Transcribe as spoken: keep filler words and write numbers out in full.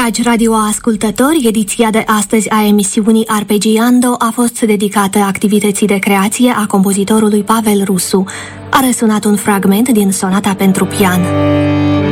Dragi radioascultători, ediția de astăzi a emisiunii Arpeggiando a fost dedicată activității de creație a compozitorului Pavel Rusu. A răsunat un fragment din sonata pentru pian.